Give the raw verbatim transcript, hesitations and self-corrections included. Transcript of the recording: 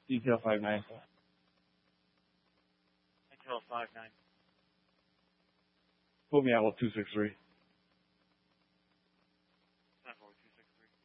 Detail five nine. Detail five nine. Put me out with two six three. Ten four two six three.